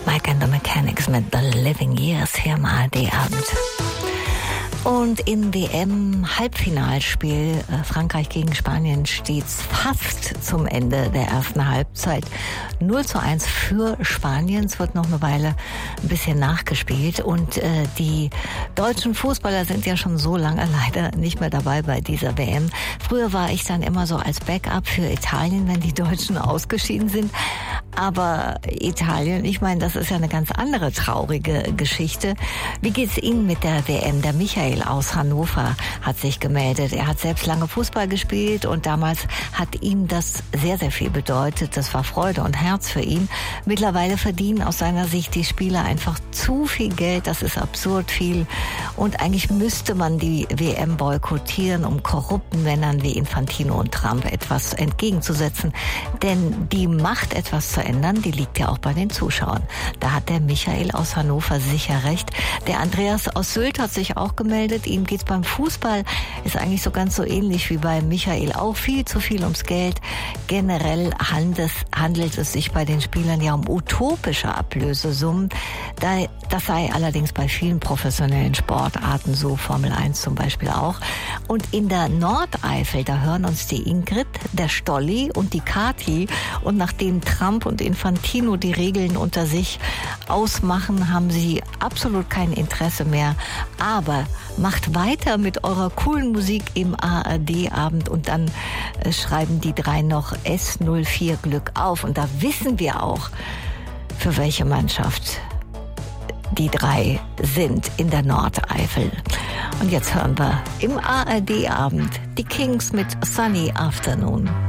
Mike and the Mechanics mit The Living Years hier am ARD-Abend. Und im WM-Halbfinalspiel Frankreich gegen Spanien steht's fast zum Ende der ersten Halbzeit. 0:1 für Spanien. Es wird noch eine Weile ein bisschen nachgespielt. Und die deutschen Fußballer sind ja schon so lange leider nicht mehr dabei bei dieser WM. Früher war ich dann immer so als Backup für Italien, wenn die Deutschen ausgeschieden sind. Aber Italien, ich meine, das ist ja eine ganz andere traurige Geschichte. Wie geht's Ihnen mit der WM? Der Michael aus Hannover hat sich gemeldet. Er hat selbst lange Fußball gespielt und damals hat ihm das sehr, sehr viel bedeutet. Das war Freude und Herz für ihn. Mittlerweile verdienen aus seiner Sicht die Spieler einfach zu viel Geld. Das ist absurd viel. Und eigentlich müsste man die WM boykottieren, um korrupten Männern wie Infantino und Trump etwas entgegenzusetzen. Denn die Macht, etwas zu ändern, die liegt ja auch bei den Zuschauern. Da hat der Michael aus Hannover sicher recht. Der Andreas aus Sylt hat sich auch gemeldet. Ihm geht's beim Fußball, ist eigentlich so ganz so ähnlich wie bei Michael auch. Viel zu viel ums Geld. Generell handelt es sich bei den Spielern ja um utopische Ablösesummen. Das sei allerdings bei vielen professionellen Sportarten so, Formel 1 zum Beispiel auch. Und in der Nordeifel, da hören uns die Ingrid, der Stolli und die Kati. Und nachdem Trump und Infantino die Regeln unter sich ausmachen, haben sie absolut kein Interesse mehr. Aber macht weiter mit eurer coolen Musik im ARD-Abend und dann schreiben die drei noch S04 Glück auf. Und da wissen wir auch, für welche Mannschaft die drei sind in der Nordeifel. Und jetzt hören wir im ARD-Abend die Kings mit Sunny Afternoon.